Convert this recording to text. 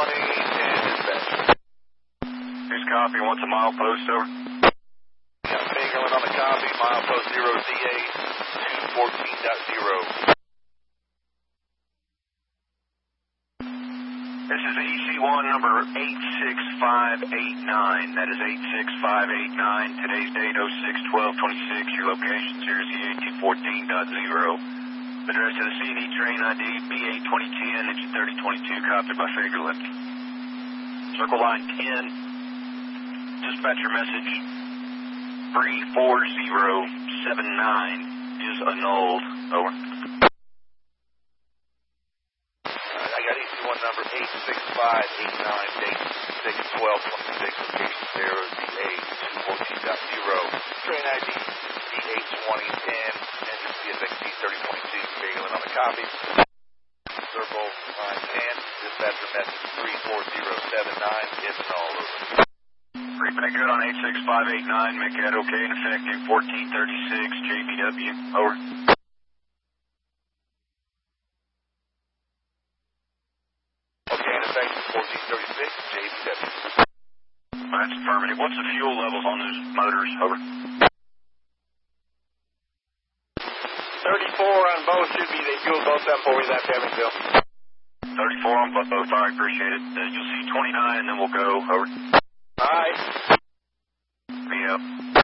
dispatch. Here's copy. What's a milepost, over? Yeah, Fagerlin on the copy, milepost 0DA 214.0. This is EC1 number 86589. That is 86589. Today's date 06/12/26. Your location is 0Z1814.0. Address to the C&E train ID B82010, engine 3022, copied by Fagerlin. Circle line 10. Dispatcher message 34079 is annulled. Over. I got EC1 number 86589, date 6/12/26, location 0DA 214.0. Train ID B82010, engine CSXT 3022, Fagerlin on the copy. Circle line 10, dispatcher message 34079 is annulled. Over. Repeat good on 86589. Make that okay and effective 1436 JBW. Over. Okay, and effective 1436 JBW. That's affirmative. What's the fuel levels on those motors? Over. 34 on both should be. They fueled both up for me that Evansville. 34 on both. All right, appreciate it. You'll see 29 and then we'll go. Over. All right. Be up.